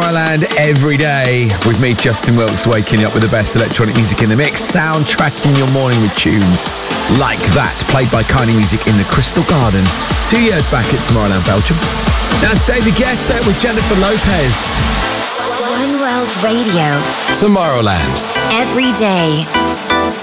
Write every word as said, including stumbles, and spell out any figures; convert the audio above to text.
Tomorrowland every day with me, Justin Wilkes, waking you up with the best electronic music in the mix, soundtracking your morning with tunes like that, played by Kylie Music in the Crystal Garden two years back at Tomorrowland, Belgium. Now it's David Guetta with Jennifer Lopez. One World Radio. Tomorrowland. Every day.